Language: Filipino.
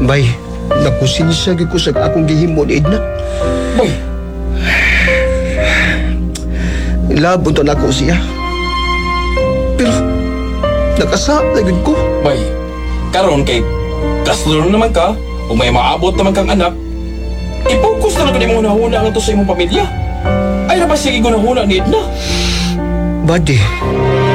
Bay, nakusinsya gyud ko sa akong gihimo ni Edna. Bay, Labon to na ako siya. Pero, nakasa na gyud ko. bay, karon kay kaslo naman ka, o may maabot naman kang anak, i-focus na lang ka mo nahuna nga to sa imong pamilya. Ay na ba sige ko nahuna ni Edna? Badi,